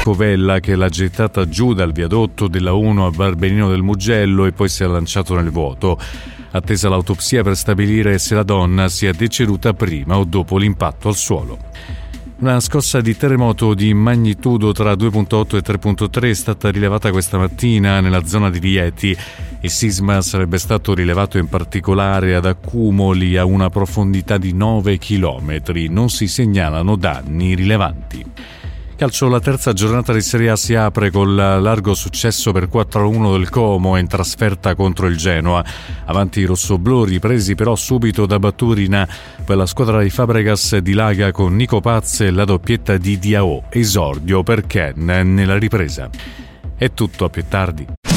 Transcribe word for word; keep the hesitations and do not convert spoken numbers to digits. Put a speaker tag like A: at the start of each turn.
A: Covella che l'ha gettata giù dal viadotto della uno a Barberino del Mugello e poi si è lanciato nel vuoto. Attesa l'autopsia per stabilire se la donna sia deceduta prima o dopo l'impatto al suolo. Una scossa di terremoto di magnitudo tra due virgola otto e tre virgola tre è stata rilevata questa mattina nella zona di Rieti. Il sisma sarebbe stato rilevato in particolare ad Accumoli a una profondità di nove chilometri. Non si segnalano danni rilevanti. Calcio, la terza giornata di Serie A si apre col largo successo per quattro a uno del Como in trasferta contro il Genoa. Avanti i rossoblù, ripresi però subito da Baturina, per la squadra di Fabregas dilaga con Nico Paz e la doppietta di Diao, esordio per Ken nella ripresa. È tutto, a più tardi.